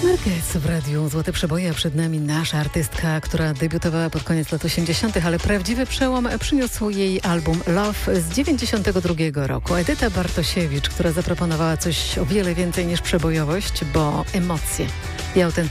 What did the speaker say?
Marquez w radiu Złote Przeboje, a przed nami nasza artystka, która debiutowała pod koniec lat 80., ale prawdziwy przełom przyniósł jej album Love z 92 roku. Edyta Bartosiewicz, która zaproponowała coś o wiele więcej niż przebojowość, bo emocje i autentyczność.